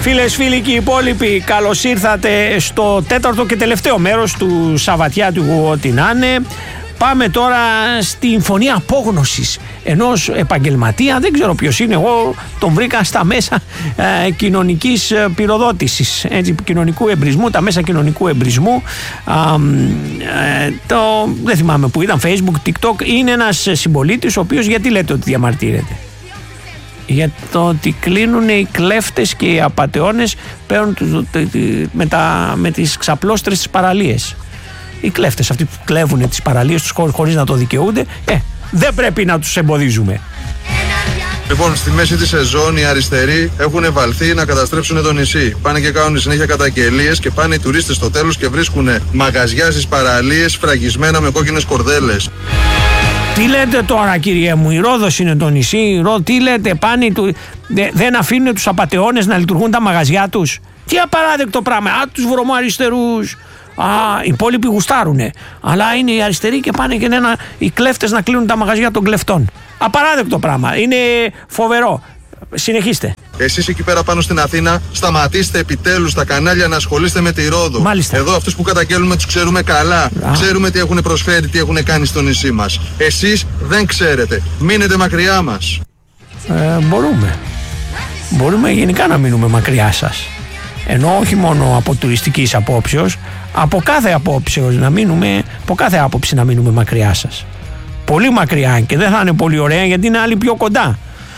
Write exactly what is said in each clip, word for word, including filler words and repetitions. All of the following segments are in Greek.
Φίλες, φίλοι και οι υπόλοιποι, καλώς ήρθατε στο τέταρτο και τελευταίο μέρος του Σαββατιάτικου ό,τι να είναι. Πάμε τώρα στην φωνή απόγνωσης ενός επαγγελματία, δεν ξέρω ποιος είναι, εγώ τον βρήκα στα μέσα ε, κοινωνικής πυροδότησης, έτσι, κοινωνικού εμπρισμού, τα μέσα κοινωνικού εμπρισμού, ε, ε, το, δεν θυμάμαι που ήταν, Facebook, TikTok, είναι ένας συμπολίτης ο οποίος, γιατί λέτε ότι διαμαρτύρεται? Για το ότι κλείνουν οι κλέφτες και οι απατεώνες παίρνουν με, τα, με τις ξαπλώστρες τις παραλίες. Οι κλέφτες αυτοί που κλέβουν τις παραλίες τους χωρίς να το δικαιούνται, ε, δεν πρέπει να τους εμποδίζουμε. Λοιπόν, στη μέση τη σεζόν οι αριστεροί έχουν βαλθεί να καταστρέψουν το νησί. Πάνε και κάνουν συνέχεια καταγγελίες και πάνε οι τουρίστες στο τέλος και βρίσκουν μαγαζιά στις παραλίες φραγισμένα με κόκκινες κορδέλες. Τι λέτε τώρα, κύριε μου, η Ρόδος είναι το νησί, η Ρώ, τι λέτε, πάνε, του, δε, δεν αφήνουν τους απατεώνες να λειτουργούν τα μαγαζιά τους? Τι απαράδεκτο πράγμα, α, τους βρωμοαριστερούς. Α, οι υπόλοιποι γουστάρουνε. Αλλά είναι οι αριστεροί και πάνε και ένα, οι κλέφτες να κλείνουν τα μαγαζιά των κλεφτών. Απαράδεκτο πράγμα. Είναι φοβερό. Συνεχίστε. Εσείς εκεί πέρα πάνω στην Αθήνα, σταματήστε επιτέλους τα κανάλια να ασχολείστε με τη Ρόδο. Μάλιστα. Εδώ αυτούς που καταγγέλνουμε τους ξέρουμε καλά. Α. Ξέρουμε τι έχουν προσφέρει, τι έχουν κάνει στο νησί μας. Εσείς δεν ξέρετε. Μείνετε μακριά μας. Ε, μπορούμε. Μπορούμε γενικά να μείνουμε μακριά σας. Ενώ όχι μόνο από τουριστικής απόψεως, από κάθε απόψεως να μείνουμε, από κάθε άποψη να μείνουμε μακριά σας. Πολύ μακριά, και δεν θα είναι πολύ ωραία γιατί είναι άλλοι πιο κοντά.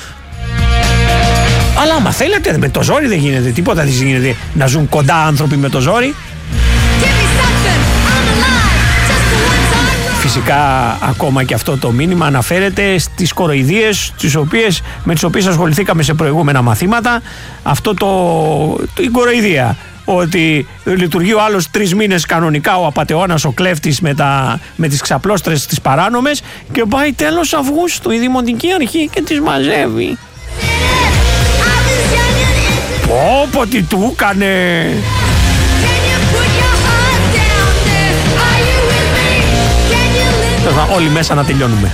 Αλλά άμα θέλετε, με το ζόρι δεν γίνεται τίποτα, δεν γίνεται να ζουν κοντά άνθρωποι με το ζόρι. Φυσικά ακόμα και αυτό το μήνυμα αναφέρεται στις κοροϊδίες τις οποίες, με τις οποίες ασχοληθήκαμε σε προηγούμενα μαθήματα. Αυτό το, το η κοροϊδία, ότι λειτουργεί ο άλλος τρεις μήνες κανονικά, ο απατεώνας, ο κλέφτης με, τα, με τις ξαπλώστρες τις παράνομες, και πάει τέλος Αυγούστου η Δημοτική Αρχή και τις μαζεύει. Πω πω τι του έκανε. Όλοι μέσα να τελειώνουμε.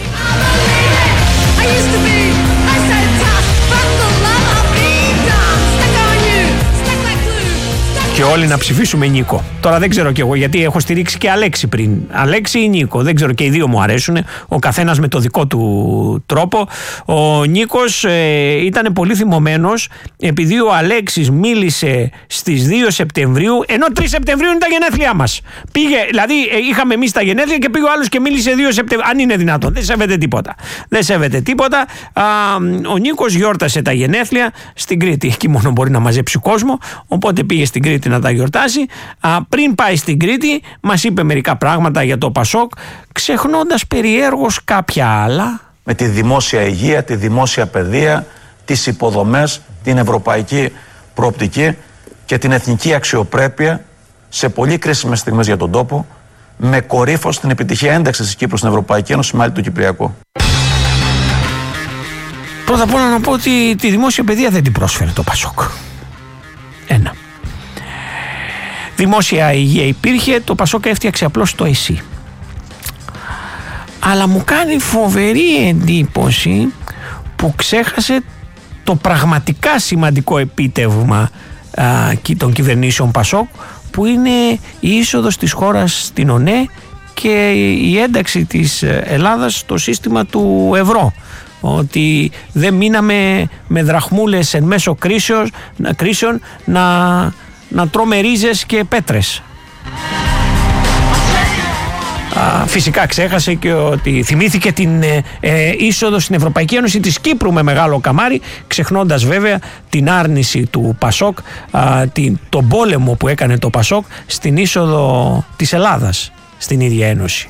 Και όλοι να ψηφίσουμε Νίκο. Τώρα δεν ξέρω κι εγώ, γιατί έχω στηρίξει και Αλέξη πριν. Αλέξη ή Νίκο, δεν ξέρω, και οι δύο μου αρέσουν. Ο καθένας με το δικό του τρόπο. Ο Νίκος ε, ήταν πολύ θυμωμένος επειδή ο Αλέξης μίλησε στις δύο Σεπτεμβρίου, ενώ τρεις Σεπτεμβρίου είναι τα γενέθλιά μας. Πήγε, δηλαδή ε, είχαμε εμείς τα γενέθλια και πήγε ο άλλος και μίλησε δύο Σεπτεμβρίου. Αν είναι δυνατόν, δεν σέβεται τίποτα. Δεν σέβεται τίποτα. Α, ο Νίκος γιόρτασε τα γενέθλια στην Κρήτη. Εκεί μόνο μπορεί να μαζέψει κόσμο. Οπότε πήγε στην Κρήτη να τα γιορτάσει. Α, πριν πάει στην Κρήτη μας είπε μερικά πράγματα για το Πασόκ, ξεχνώντας περιέργως κάποια άλλα. Με τη δημόσια υγεία, τη δημόσια παιδεία, τις υποδομές, την ευρωπαϊκή προοπτική και την εθνική αξιοπρέπεια σε πολύ κρίσιμες στιγμές για τον τόπο, με κορύφος την επιτυχία ένταξης της Κύπρου στην Ευρωπαϊκή Ένωση με άλλη του Κυπριακού. Πρώτα απ' όλα να πω ότι τη δημόσια παιδεία δεν την πρόσφερε το Πασόκ. Ένα. Δημόσια υγεία υπήρχε, το Πασόκ έφτιαξε απλώς το ΕΣΥ. Αλλά μου κάνει φοβερή εντύπωση που ξέχασε το πραγματικά σημαντικό επίτευγμα α, των κυβερνήσεων Πασόκ, που είναι η είσοδος της χώρας στην ΟΝΕ και η ένταξη της Ελλάδας στο σύστημα του ευρώ. Ότι δεν μείναμε με δραχμούλες εν μέσω κρίσεων, κρίσεων να, να τρώμε ρίζες και πέτρες. Α, φυσικά ξέχασε και ότι θυμήθηκε την ε, ε, είσοδο στην Ευρωπαϊκή Ένωση της Κύπρου με μεγάλο καμάρι, ξεχνώντας βέβαια την άρνηση του Πασόκ, α, την, τον πόλεμο που έκανε το Πασόκ στην είσοδο της Ελλάδας στην ίδια Ένωση.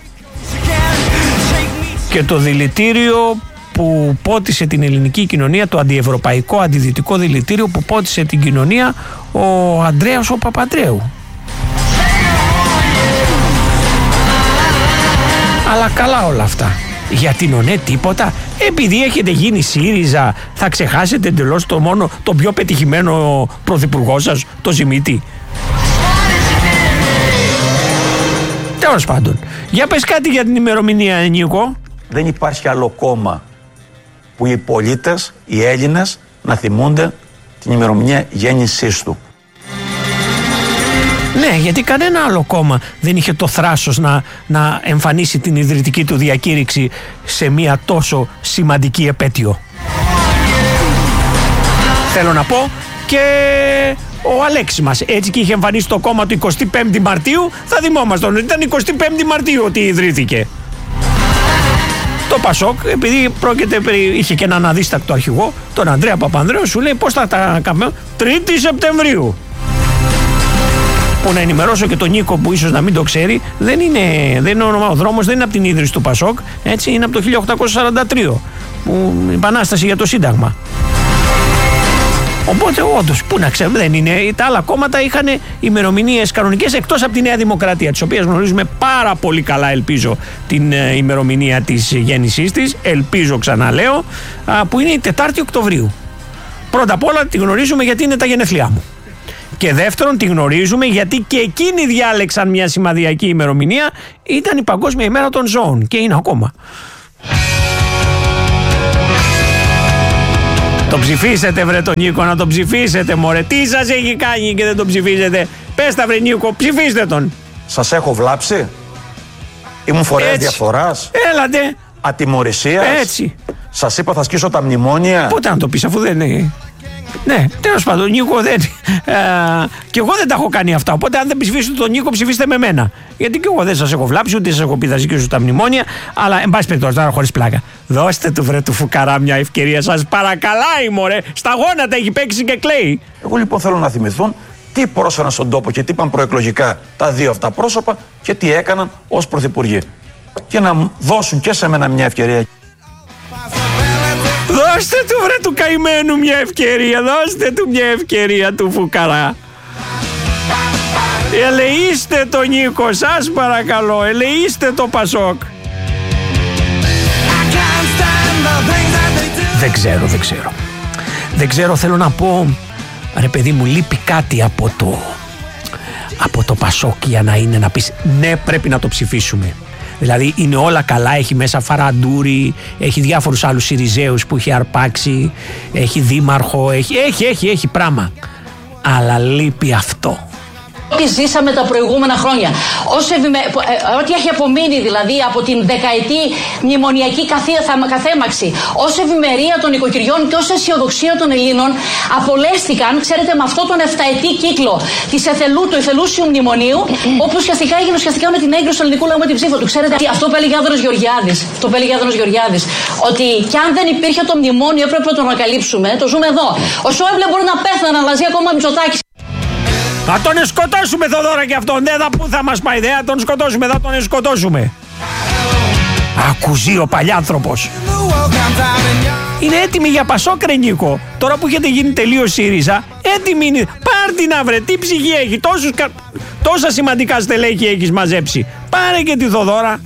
Και το δηλητήριο που πότισε την ελληνική κοινωνία, το αντιευρωπαϊκό αντιδυτικό δηλητήριο που πότισε την κοινωνία ο Ανδρέας ο Παπαντρέου. Αλλά καλά όλα αυτά. Για την ΟΝΕ τίποτα. Επειδή έχετε γίνει ΣΥΡΙΖΑ θα ξεχάσετε εντελώς το μόνο, το πιο πετυχημένο πρωθυπουργό σας, το Ζημίτη? Τέλος πάντων, για πες κάτι για την ημερομηνία, Νίκο. Δεν υπάρχει άλλο κόμμα που οι πολίτες, οι Έλληνες, να θυμούνται την ημερομηνία γέννησής του. Ναι, γιατί κανένα άλλο κόμμα δεν είχε το θράσος να, να εμφανίσει την ιδρυτική του διακήρυξη σε μια τόσο σημαντική επέτειο. Θέλω να πω και ο Αλέξης μας έτσι και είχε εμφανίσει το κόμμα του εικοστή πέμπτη Μαρτίου, θα θυμόμασταν ότι ήταν εικοστή πέμπτη Μαρτίου ότι ιδρύθηκε. Το Πασόκ, επειδή πρόκειται, είχε και έναν αδίστακτο αρχηγό, τον Ανδρέα Παπανδρέου, σου λέει πώς θα τα κάνουμε, τρίτη Σεπτεμβρίου. Που να ενημερώσω και τον Νίκο που ίσως να μην το ξέρει, δεν είναι, δεν είναι όνομα, ο δρόμος δεν είναι από την ίδρυση του Πασόκ, έτσι, είναι από το χίλια οκτακόσια σαράντα τρία, που η επανάσταση για το Σύνταγμα. Οπότε όντως, πού να ξέρουμε, δεν είναι. Τα άλλα κόμματα είχαν ημερομηνίες κανονικές εκτός από τη Νέα Δημοκρατία, της οποίας γνωρίζουμε πάρα πολύ καλά, ελπίζω, την ε, ημερομηνία της γέννησής της. Ελπίζω, ξαναλέω, α, που είναι η τετάρτη Οκτωβρίου. Πρώτα απ' όλα τη γνωρίζουμε γιατί είναι τα γενέθλιά μου. Και δεύτερον, τη γνωρίζουμε γιατί και εκείνοι διάλεξαν μια σημαδιακή ημερομηνία. Ήταν η Παγκόσμια ημέρα των ζώων και είναι ακόμα. Το ψηφίσετε βρε τον Νίκο, να τον ψηφίσετε μωρέ. Τι σας έχει κάνει και δεν τον ψηφίσετε? Πες τα βρε Νίκο, ψηφίστε τον. Σας έχω βλάψει? Ήμουν φορέας διαφθοράς? Έλατε. Ατιμωρησίας? Έτσι. Σας είπα θα σκίσω τα μνημόνια? Πότε να το πεις αφού δεν είναι? Ναι, τέλος πάντων, Νίκο δεν. Ε, και εγώ δεν τα έχω κάνει αυτά. Οπότε, αν δεν ψηφίσετε τον Νίκο, ψηφίστε με μένα. Γιατί και εγώ δεν σας έχω βλάψει, ούτε σας έχω πει θα ζητήσω τα μνημόνια. Αλλά, εν πάση περιπτώσει, τώρα χωρίς πλάκα. Δώστε του βρε του φουκαρά μια ευκαιρία. Σας παρακαλάει, μωρέ. Στα γόνατα έχει παίξει και κλαίει. Εγώ λοιπόν θέλω να θυμηθούν τι πρόσφεραν στον τόπο και τι είπαν προεκλογικά τα δύο αυτά πρόσωπα και τι έκαναν ως πρωθυπουργοί. Και να δώσουν και σε μένα μια ευκαιρία. Δώστε του βρε του καημένου μια ευκαιρία. Δώστε του μια ευκαιρία του φουκαρά. Ελεήστε το Νίκο, σας παρακαλώ. Ελεήστε το Πασόκ. Δεν ξέρω, δεν ξέρω. Δεν ξέρω, θέλω να πω, ρε παιδί μου, λείπει κάτι από το από το Πασόκ για να είναι να πεις ναι, πρέπει να το ψηφίσουμε. Δηλαδή είναι όλα καλά, έχει μέσα Φαραντούρη, έχει διάφορους άλλους Συριζέους που έχει αρπάξει, έχει δήμαρχο, έχει, έχει, έχει, έχει πράγμα. Αλλά λείπει αυτό. Ό,τι ζήσαμε τα προηγούμενα χρόνια, όσο ευημε... ό,τι έχει απομείνει δηλαδή από την δεκαετή μνημονιακή καθέμαξη, όσο ευημερία των οικοκυριών και όσο αισιοδοξία των Ελλήνων απολέστηκαν, ξέρετε, με αυτό τον εφταετή κύκλο της εθελού, του εθελούσιου μνημονίου, όπου ουσιαστικά έγινε ουσιαστικά με την έγκριση του ελληνικού λαού με την ψήφο του. Ξέρετε, αυτό που έλεγε Άδωνος Γεωργιάδης, αυτό που έλεγε Άδωνος Γεωργιάδης, ότι κι αν δεν υπήρχε το μνημόνιο έπρεπε να το ανακαλύψουμε, το ζούμε εδώ. Ο Σόιμπλε μπορεί να πέθανε, αλλά ζει ακόμα Μητσοτάκης. Θα τον σκοτώσουμε Θοδόρα και αυτόν. Δεν θα, πού θα μας πάει, δεν θα τον σκοτώσουμε, θα τον σκοτώσουμε. Ακουζεί ο παλιάνθρωπος. Είναι έτοιμη για Πασόκ ρε Νίκο. Τώρα που έχετε γίνει τελείως ΣΥΡΙΖΑ, έτοιμη είναι. Πάρ' την να βρε, τι ψυχή έχει, τόσους, τόσα σημαντικά στελέχη έχεις μαζέψει. Πάρε και τη Θοδόρα.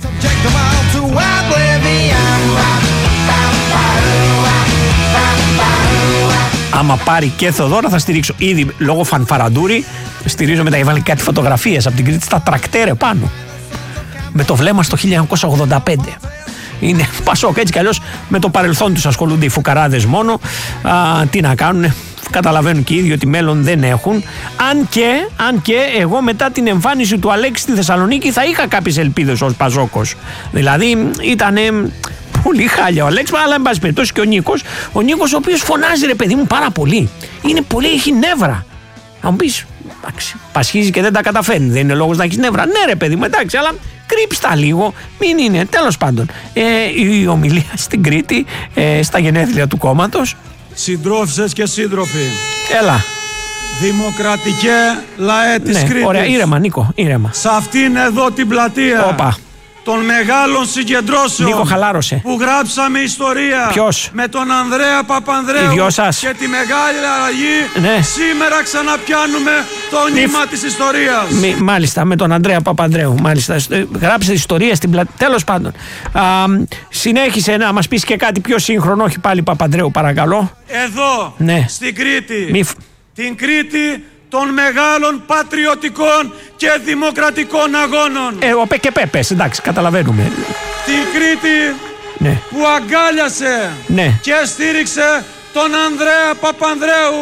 Άμα πάρει και Θοδόρα θα στηρίξω. Ήδη λόγω Φανφαραντούρη στηρίζω μετά. Έβαλε κάτι φωτογραφίες από την Κρήτη στα τρακτέρε πάνω. Με το βλέμμα στο χίλια εννιακόσια ογδόντα πέντε. Είναι Πασόκ, έτσι κι αλλιώς με το παρελθόν τους ασχολούνται οι φουκαράδες μόνο. Α, τι να κάνουνε. Καταλαβαίνουν και οι ίδιοι ότι μέλλον δεν έχουν. Αν και, αν και εγώ μετά την εμφάνιση του Αλέξη στη Θεσσαλονίκη θα είχα κάποιες ελπίδες ως Πασόκος. Δηλαδή ήταν πολύ χάλια ο Αλέξης, αλλά εν πάση περιπτώσει και ο Νίκος. Ο Νίκος ο οποίος φωνάζει ρε παιδί μου πάρα πολύ. Είναι πολύ, έχει νεύρα. Να μου πεις, εντάξει, πασχίζει και δεν τα καταφέρνει. Δεν είναι λόγος να έχεις νεύρα. Ναι ρε παιδί μου, εντάξει, αλλά κρύψτα λίγο, μην είναι. Τέλος πάντων, ε, η ομιλία στην Κρήτη, ε, στα γενέθλια του κόμματος. Συντρόφισσες και σύντροφοι. Έλα. Δημοκρατικέ λαέ της ναι, Κρήτης. Ωραία, ήρεμα Νίκο, ήρεμα. Σε αυτήν εδώ την πλατεία. Όπα. Των μεγάλων συγκεντρώσεων. Νίκο, χαλάρωσε. Που γράψαμε ιστορία. Ποιος? Με τον Ανδρέα Παπανδρέου. Οι δυο σας. Και τη μεγάλη αλλαγή. Ναι. Σήμερα ξαναπιάνουμε το νήμα Μη... της ιστορίας. Μη, μάλιστα, με τον Ανδρέα Παπανδρέου. Μάλιστα. Γράψε ιστορία στην πλατεία. Τέλος πάντων. Α, συνέχισε να μας πεις και κάτι πιο σύγχρονο. Όχι πάλι Παπανδρέου, παρακαλώ. Εδώ. Ναι. Στην Κρήτη. Μη... Την Κρήτη των μεγάλων πατριωτικών και δημοκρατικών αγώνων. Ε, ο Πε και Πέπες, εντάξει, καταλαβαίνουμε. Την Κρήτη ναι. που αγκάλιασε ναι. και στήριξε τον Ανδρέα Παπανδρέου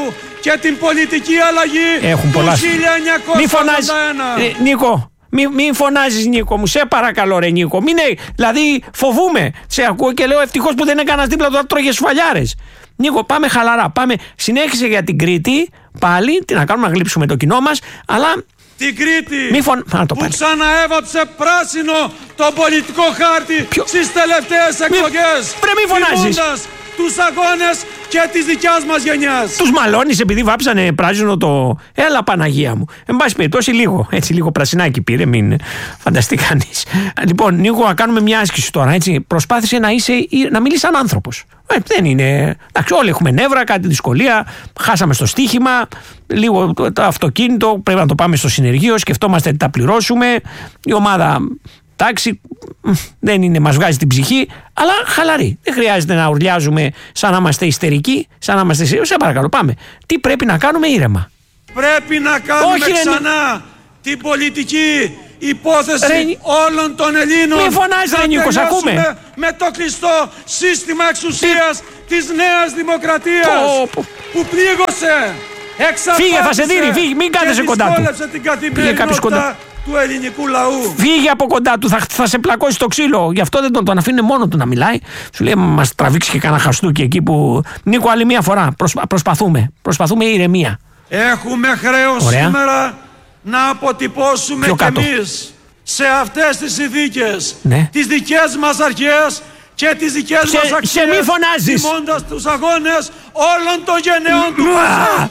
και την πολιτική αλλαγή Έχουν του πολλά... χίλια εννιακόσια ογδόντα ένα. Μη φωνάζεις, ε, Νίκο, μην μη φωνάζεις Νίκο μου, σε παρακαλώ ρε Νίκο. Μην, δηλαδή φοβούμαι, σε ακούω και λέω ευτυχώς που δεν έκανας δίπλα του, τρώγε σφαλιάρες. Νίκο, πάμε χαλαρά, πάμε, συνέχισε για την Κρήτη, πάλι, τι να κάνουμε, να γλύψουμε το κοινό μας, αλλά... Την Κρήτη Μη φων... Α, το που ξαναέβαψε πράσινο το πολιτικό χάρτη Ποιο... στις τελευταίες εκλογές, τιμώντας τους αγώνες και της δικιάς μας γενιάς. Τους μαλώνεις επειδή βάψανε πράσινο το... Έλα Παναγία μου. Εν πάση περιπτώσει λίγο, έτσι λίγο πρασινάκι πήρε, μην φανταστεί κανείς. Λοιπόν, Νίκο, να κάνουμε μια άσκηση τώρα, έτσι. Προσπάθησε να είσαι, να μιλείς σαν άνθρωπος. Ε, δεν είναι... Εντάξει, όλοι έχουμε νεύρα, κάτι δυσκολία, χάσαμε στο στοίχημα, λίγο το, το αυτοκίνητο, πρέπει να το πάμε στο συνεργείο, σκεφτόμαστε τι θα πληρώσουμε, η ομάδα... Εντάξει, δεν είναι, μας βγάζει την ψυχή, αλλά χαλαρή. Δεν χρειάζεται να ουρλιάζουμε σαν να είμαστε ιστερικοί, σαν να είμαστε. Σε παρακαλώ, πάμε. Τι πρέπει να κάνουμε ήρεμα. Πρέπει να κάνουμε Όχι, ξανά ρε... την πολιτική υπόθεση ρε... όλων των Ελλήνων. Μην φωνάζεις ρε Νίκο, ακούμε. Με το κλειστό σύστημα εξουσίας Τι... της Νέας Δημοκρατίας το... που πλήγωσε, εξαφάνισε. Φύγε, θα σε δίνει, φύγε, μην κάθεσαι κοντά του. Την καθημερινότητα του ελληνικού λαού. Φύγε από κοντά του, θα, θα σε πλακώσει το ξύλο. Γι' αυτό δεν τον, τον αφήνει μόνο του να μιλάει. Σου λέει, μας τραβήξει και κανένα χαστούκι εκεί που. Νίκο, άλλη μία φορά. Προσπα, προσπαθούμε. Προσπαθούμε ηρεμία. Έχουμε χρέος σήμερα να αποτυπώσουμε κι εμείς σε αυτές τις συνθήκες ναι. τις δικές μας αρχές και τις δικές σε, μας αξίες. Σε μη φωνάζεις. Τιμώντας τους αγώνες όλων των γενεών του Πασά.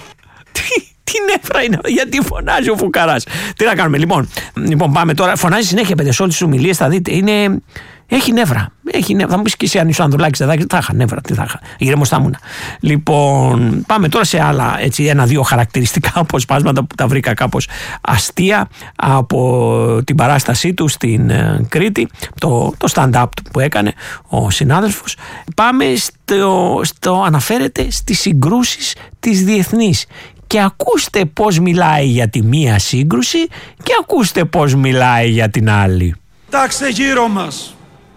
Τι νεύρα είναι, γιατί φωνάζει ο Φουκαράς. Τι να κάνουμε, λοιπόν. Λοιπόν, πάμε τώρα. Φωνάζει συνέχεια, παιδιά, σε όλες τις ομιλίες, θα δείτε. Είναι... Έχει νεύρα. Έχει νεύρα. Θα μου πεις και εσύ, αν είσαι Ανδρουλάκης, θα είχα νεύρα. Τι θα είχα. Ήρεμος θα ήμουνα. Λοιπόν, πάμε τώρα σε άλλα, έτσι, ένα-δύο χαρακτηριστικά αποσπάσματα που τα βρήκα κάπως αστεία από την παράστασή του στην uh, Κρήτη, το, το stand-up που έκανε ο συνάδελφος. Πάμε στο, στο αναφέρεται στις συγκρούσεις της διεθνής. Και ακούστε πώς μιλάει για τη μία σύγκρουση και ακούστε πώς μιλάει για την άλλη. Κοιτάξτε γύρω μας.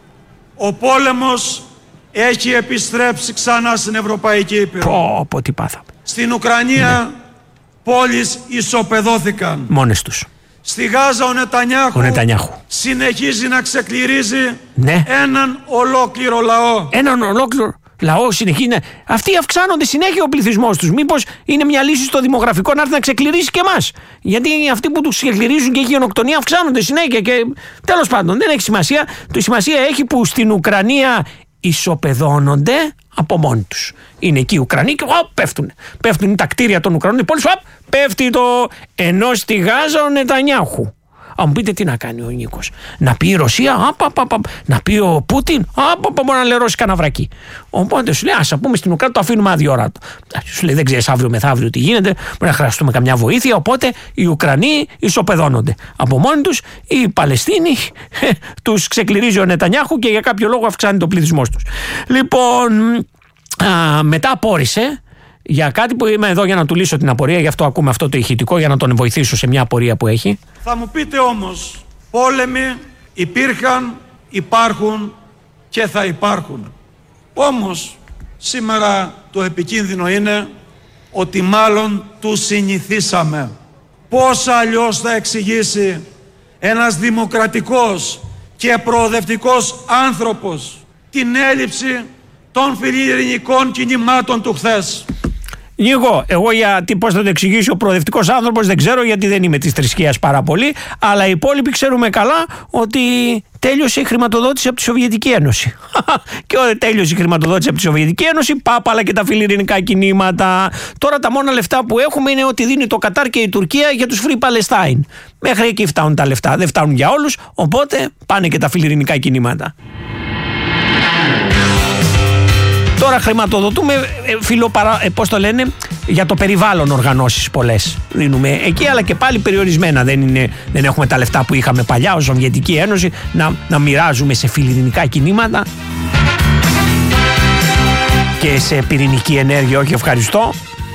Ο πόλεμος έχει επιστρέψει ξανά στην Ευρωπαϊκή Ήπειρο. Πω, πω, τι πάθαμε. Στην Ουκρανία ναι. πόλεις ισοπεδώθηκαν. Μόνες τους. Στη Γάζα ο Νετανιάχου, ο Νετανιάχου. συνεχίζει να ξεκληρίζει ναι. έναν ολόκληρο λαό. Έναν ολόκληρο λαό συνεχίζει να... Αυτοί αυξάνονται συνέχεια ο πληθυσμός τους. Μήπως είναι μια λύση στο δημογραφικό να έρθει να ξεκληρίσει και εμάς. Γιατί αυτοί που τους ξεκληρίζουν και η γενοκτονία αυξάνονται συνέχεια. Και τέλος πάντων δεν έχει σημασία. Το σημασία έχει που στην Ουκρανία ισοπεδώνονται από μόνοι τους. Είναι εκεί οι Ουκρανοί και οπ, πέφτουν. Πέφτουν τα κτίρια των Ουκρανών. Η πόλη οπ, πέφτει το. Ενώ στη Γάζα ο Νετανιάχου. Αν μου πείτε τι να κάνει ο Νίκος. Να πει η Ρωσία, απα, απα, απα, να πει ο Πούτιν, απα, απα, μπορεί να λερώσει κανένα βρακί. Οπότε σου λέει, ας πούμε στην Ουκρανία το αφήνουμε άδεια ώρα. Σου λέει, δεν ξέρεις αύριο μεθαύριο τι γίνεται, μπορεί να χρειαστούμε καμιά βοήθεια. Οπότε οι Ουκρανοί ισοπεδώνονται από μόνοι τους, οι Παλαιστίνοι τους ξεκληρίζει ο Νετανιάχου και για κάποιο λόγο αυξάνει το πληθυσμός τους. Λοιπόν, α, μετά απόρρισε. Για κάτι που είμαι εδώ για να του λύσω την απορία, γι' αυτό ακούμε αυτό το ηχητικό, για να τον βοηθήσω σε μια απορία που έχει. Θα μου πείτε όμως, πόλεμοι υπήρχαν, υπάρχουν και θα υπάρχουν. Όμως, σήμερα το επικίνδυνο είναι ότι μάλλον τους συνηθίσαμε. Πώς αλλιώς θα εξηγήσει ένας δημοκρατικός και προοδευτικός άνθρωπος την έλλειψη των φιλιρινικών κινημάτων του χθες? Νίκο, εγώ γιατί πώς θα το εξηγήσει ο προοδευτικός άνθρωπος δεν ξέρω, γιατί δεν είμαι της θρησκείας πάρα πολύ, αλλά οι υπόλοιποι ξέρουμε καλά ότι τέλειωσε η χρηματοδότηση από τη Σοβιετική Ένωση. Και όταν τέλειωσε η χρηματοδότηση από τη Σοβιετική Ένωση, πάπαλα και τα φιλιρινικά κινήματα. Τώρα τα μόνα λεφτά που έχουμε είναι ότι δίνει το Κατάρ και η Τουρκία για τους Free Palestine. Μέχρι εκεί φτάνουν τα λεφτά, δεν φτάνουν για όλους, οπότε πάνε και τα φιλιρινικά κινήματα. Τώρα χρηματοδοτούμε, φιλοπαρα... ε, πώς το λένε, για το περιβάλλον οργανώσεις πολλές δίνουμε εκεί, αλλά και πάλι περιορισμένα. Δεν, είναι, δεν έχουμε τα λεφτά που είχαμε παλιά ως Σοβιετική Ένωση να, να μοιράζουμε σε φιλιρινικά κινήματα και σε πυρηνική ενέργεια, όχι ευχαριστώ,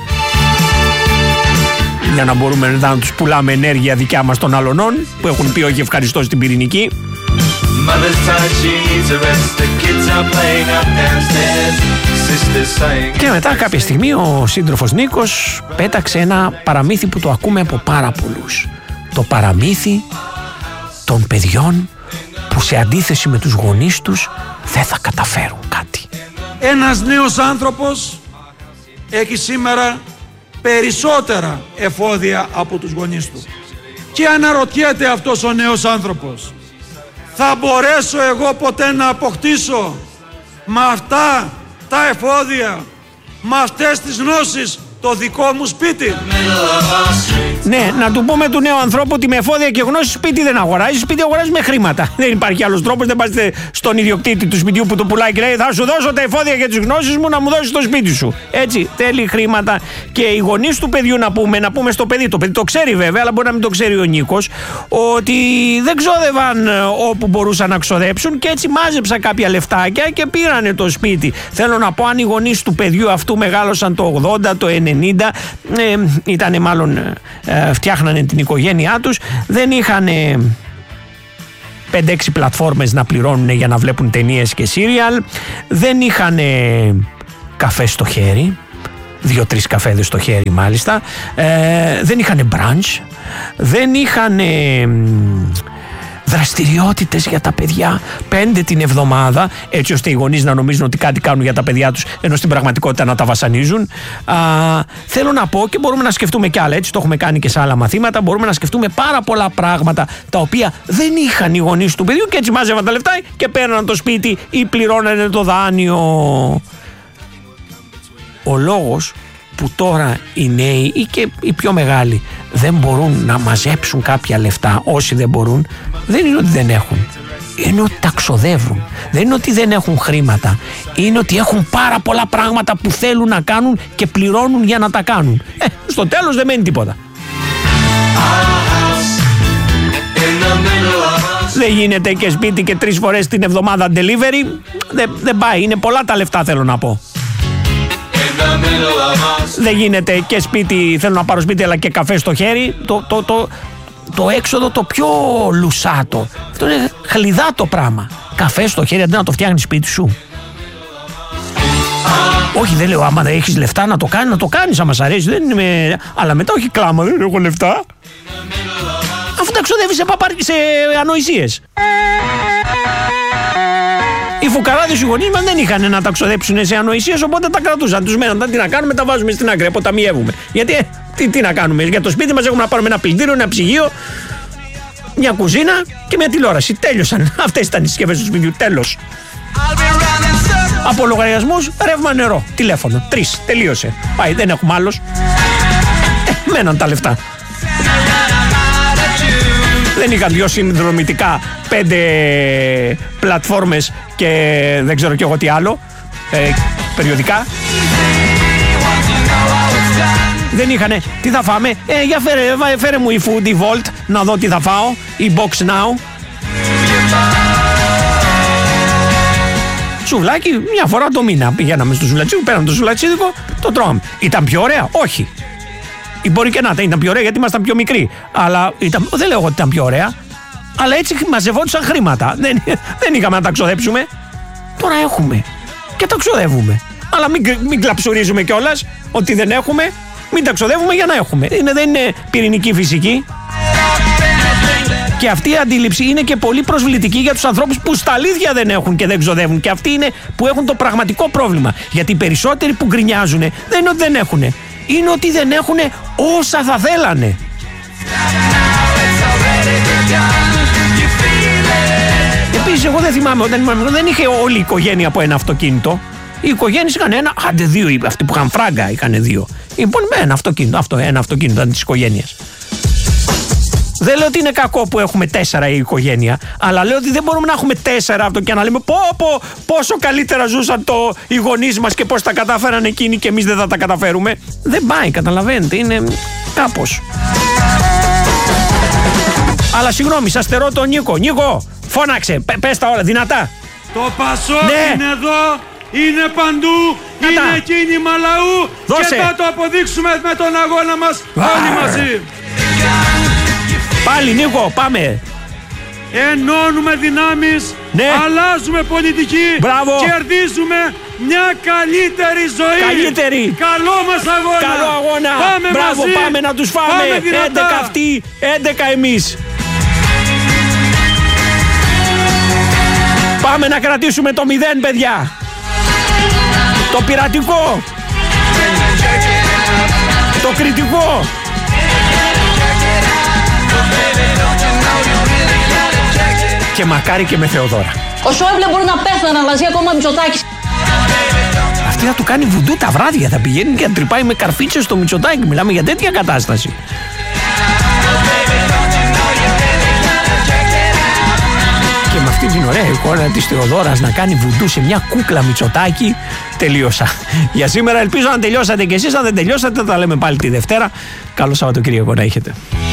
για να μπορούμε να τους πουλάμε ενέργεια δικιά μας των αλωνών που έχουν πει όχι ευχαριστώ στην πυρηνική. Mother's tired, she needs a rest. The kids are playing up downstairs. Και μετά κάποια στιγμή ο σύντροφος Νίκος πέταξε ένα παραμύθι που το ακούμε από πάρα πολλούς. Το παραμύθι των παιδιών που σε αντίθεση με τους γονείς τους δεν θα καταφέρουν κάτι. Ένας νέος άνθρωπος έχει σήμερα περισσότερα εφόδια από τους γονείς του. Και αναρωτιέται αυτός ο νέος άνθρωπος, θα μπορέσω εγώ ποτέ να αποκτήσω με αυτά τα εφόδια, με αυτές τις γνώσεις, το δικό μου σπίτι? Ναι, να του πούμε του νέου ανθρώπου ότι με εφόδια και γνώση σπίτι δεν αγοράζει. Σπίτι αγοράζει με χρήματα. Δεν υπάρχει άλλος τρόπος. Δεν πάτε στον ιδιοκτήτη του σπιτιού που το πουλάει και λέει θα σου δώσω τα εφόδια και τις γνώσεις μου να μου δώσεις το σπίτι σου. Έτσι, θέλει χρήματα. Και οι γονείς του παιδιού να πούμε, να πούμε στο παιδί. Το παιδί το ξέρει βέβαια, αλλά μπορεί να μην το ξέρει ο Νίκος, ότι δεν ξόδευαν όπου μπορούσαν να ξοδέψουν και έτσι μάζεψαν κάποια λεφτάκια και πήρανε το σπίτι. Θέλω να πω, αν οι γονείς του παιδιού αυτού μεγάλωσαν το ογδόντα, το ενενήντα, ε, ήτανε μάλλον. Ε, φτιάχνανε την οικογένειά τους, δεν είχαν πέντε έξι πλατφόρμες να πληρώνουν για να βλέπουν ταινίες και σύριαλ, δεν είχαν καφέ στο χέρι, δύο-τρεις καφέδες στο χέρι μάλιστα, ε, δεν είχαν brunch, δεν είχαν δραστηριότητες για τα παιδιά πέντε την εβδομάδα, έτσι ώστε οι γονείς να νομίζουν ότι κάτι κάνουν για τα παιδιά τους ενώ στην πραγματικότητα να τα βασανίζουν. Α, θέλω να πω, και μπορούμε να σκεφτούμε κι άλλα, έτσι το έχουμε κάνει και σε άλλα μαθήματα, μπορούμε να σκεφτούμε πάρα πολλά πράγματα τα οποία δεν είχαν οι γονείς του παιδιού και έτσι μάζευαν τα λεφτά και παίρναν το σπίτι ή πληρώνανε το δάνειο. Ο λόγος που τώρα οι νέοι ή και οι πιο μεγάλοι δεν μπορούν να μαζέψουν κάποια λεφτά, όσοι δεν μπορούν, δεν είναι ότι δεν έχουν, είναι ότι τα ξοδεύουν. Δεν είναι ότι δεν έχουν χρήματα, είναι ότι έχουν πάρα πολλά πράγματα που θέλουν να κάνουν και πληρώνουν για να τα κάνουν. Ε, στο τέλος δεν μένει τίποτα. Δεν γίνεται και σπίτι και τρεις φορές την εβδομάδα delivery, δεν, δεν πάει, είναι πολλά τα λεφτά, θέλω να πω. Δεν γίνεται και σπίτι, θέλω να πάρω σπίτι αλλά και καφέ στο χέρι. Το, το, το, το έξοδο το πιο λουσάτο, αυτό είναι χλιδά το πράγμα. Καφέ στο χέρι αντί να το φτιάχνεις σπίτι σου. Όχι, δεν λέω άμα δεν έχεις λεφτά να το κάνεις, να το κάνεις άμα σ' αρέσει, δεν είμαι... αλλά μετά όχι κλάμα, δεν έχω λεφτά. Αφού τα ξοδεύεις σε, παπαρ... σε ανοησίες. Οι φουκαράδες οι γονείς μας δεν είχαν να τα ξοδέψουν σε ανοησίες, οπότε τα κρατούσαν. Τους μέναν, τι να κάνουμε, τα βάζουμε στην άκρη, αποταμιεύουμε. Γιατί, ε, τι, τι να κάνουμε, για το σπίτι μας έχουμε να πάρουμε ένα πλυντήριο, ένα ψυγείο, μια κουζίνα και μια τηλεόραση. Τέλειωσαν. Αυτές ήταν οι συσκευές του σπιτιού. Τέλος. Από λογαριασμούς, ρεύμα, νερό, τηλέφωνο. Τρεις. Τελείωσε. Πάει, δεν έχουμε άλλος. Ε, μέναν τα λεφτά. Δεν είχαν δυο συνδρομητικά, πέντε πλατφόρμες και δεν ξέρω κι εγώ τι άλλο, ε, περιοδικά. Δεν είχανε, τι θα φάμε, ε, για φέρε, φέρε μου η Food, η Volt, να δω τι θα φάω, η Box Now. Σουβλάκι, μια φορά το μήνα πηγαίναμε στο σουβλατσίδικο, πέραμε το σουβλατσίδικο, το τρώμε. Ήταν πιο ωραία, όχι. Ή μπορεί και να ήταν πιο ωραία γιατί ήμασταν πιο μικροί. Αλλά ήταν, δεν λέω ότι ήταν πιο ωραία. Αλλά έτσι μαζευόντουσαν χρήματα. Δεν, δεν είχαμε να τα ξοδέψουμε. Τώρα έχουμε. Και τα ξοδεύουμε. Αλλά μην, μην κλαψουρίζουμε κιόλας ότι δεν έχουμε. Μην τα ξοδεύουμε για να έχουμε. Είναι, δεν είναι πυρηνική φυσική. Και αυτή η αντίληψη είναι και πολύ προσβλητική για τους ανθρώπους που στα αλήθεια δεν έχουν και δεν ξοδεύουν. Και αυτοί είναι που έχουν το πραγματικό πρόβλημα. Γιατί οι περισσότεροι που γκρινιάζουν δεν είναι ότι δεν έχουν. Είναι ότι δεν έχουν όσα θα θέλανε. Επίσης εγώ δεν θυμάμαι, όταν ήμουν δεν είχε όλη η οικογένεια από ένα αυτοκίνητο. Οι οικογένειες είχαν ένα, άντε δύο, αυτοί που είχαν φράγκα είχαν δύο. Λοιπόν, ένα αυτοκίνητο, αυτό, ένα αυτοκίνητο ήταν της οικογένειας. Δεν λέω ότι είναι κακό που έχουμε τέσσερα η οικογένεια, αλλά λέω ότι δεν μπορούμε να έχουμε τέσσερα αυτό και να λέμε πω, πω, πόσο καλύτερα ζούσαν το, οι γονείς μας και πώς τα κατάφεραν εκείνοι και εμείς δεν θα τα καταφέρουμε. Δεν πάει, καταλαβαίνετε, είναι κάπως. Αλλά συγγνώμη, σας στερώ τον Νίκο. Νίκο, φώναξε, πε, πες τα όλα δυνατά. Το Πασόκ ναι. είναι εδώ, είναι παντού, Κατά. είναι κίνημα λαού. Δώσε. Και θα το αποδείξουμε με τον αγώνα μας όλοι μαζί. Πάλι Νίκο, πάμε. Ενώνουμε δυνάμεις, ναι. αλλάζουμε πολιτική, Μπράβο. κερδίζουμε μια καλύτερη ζωή. Καλύτερη. Καλό μας αγώνα. Καλό αγώνα. Πάμε Μπράβο, μαζί. πάμε να τους φάμε. Πάμε δυνατά. έντεκα αυτοί, έντεκα εμείς. Πάμε να κρατήσουμε το μηδέν, παιδιά. Το πειρατικό. Το κριτικό. Και μακάρι και με Θεοδώρα. Ο Σόιμπλε μπορεί να πέθανε, αλλά ζει ακόμα Μητσοτάκης. Αυτή θα του κάνει βουντού τα βράδια, θα πηγαίνει και θα τρυπάει με καρφίτσες στο Μητσοτάκη. Μιλάμε για τέτοια κατάσταση. Και με αυτή την ωραία εικόνα της Θεοδόρας να κάνει βουντού σε μια κούκλα Μητσοτάκη, τελείωσα. Για σήμερα ελπίζω να τελειώσατε κι εσείς. Αν δεν τελειώσατε, θα τα λέμε πάλι τη Δευτέρα. Καλό Σαββατοκύριακο να έχετε.